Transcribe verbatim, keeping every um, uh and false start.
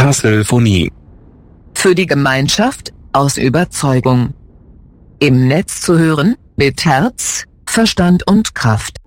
Tasselphonie. Für die Gemeinschaft, aus Überzeugung. Im Netz zu hören, mit Herz, Verstand und Kraft.